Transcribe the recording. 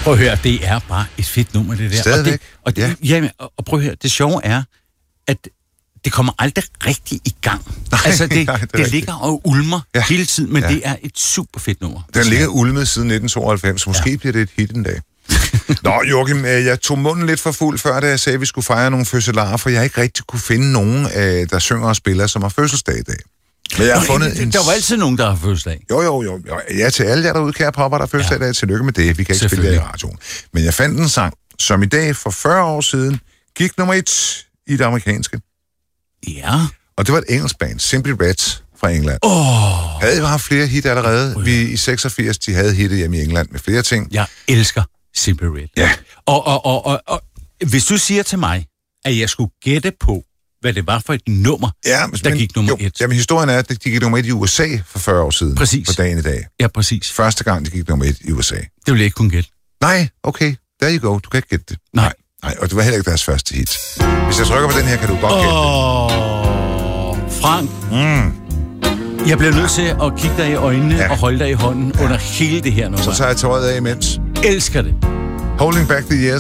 Prøv at høre, det er bare et fedt nummer, det der. Stadigvæk. Og prøv at høre, det sjove er, at det kommer aldrig rigtig i gang. Nej, altså, det ligger og ulmer hele tiden, men det er et super fedt nummer. Den ligger ulmet siden 1992, måske bliver det et hit en dag. Nå, Joachim, jeg tog munden lidt for fuld før, da jeg sagde, at vi skulle fejre nogle fødselarer, for jeg ikke rigtig kunne finde nogen, der synger og spiller, som har fødselsdag i dag. Men jeg har fundet der var altid nogen, der har fødselsdag. Jo. Ja, til alle jer derude, kære popper, der har fødselsdag i dag. Tillykke med det. Vi kan ikke spille det i radioen. Men jeg fandt en sang, som i dag for 40 år siden gik nummer 1 i det amerikanske. Ja. Og det var et engelsk band, Simply Red fra England. Havde jo haft flere hit allerede. Vi i 86, de havde hittet hjemme i England med flere ting. Jeg elsker Simply Red. Ja. Og hvis du siger til mig, at jeg skulle gætte på, hvad det var for et nummer, der gik nummer 1. Jamen, historien er, at de gik nummer 1 i USA for 40 år siden. Præcis. På dagen i dag. Ja, præcis. Første gang, de gik nummer 1 i USA. Det ville jeg ikke kunne gætte. Nej, okay. There you go. Du kan ikke gætte det. Nej, og det var heller ikke deres første hit. Hvis jeg trykker på den her, kan du godt gætte det. Frank. Jeg bliver nødt til at kigge dig i øjnene og holde dig i hånden under hele det her nummer. Så tager jeg tøjet af imens. Elsker det. Holding Back the Years.